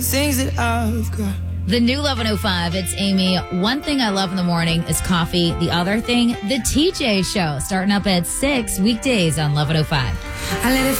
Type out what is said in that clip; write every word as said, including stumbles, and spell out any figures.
Things that I've got. The new eleven oh five, it's Amy. One thing I love in the morning is coffee. The other thing, the T J Show, starting up at six weekdays on eleven oh five. I let it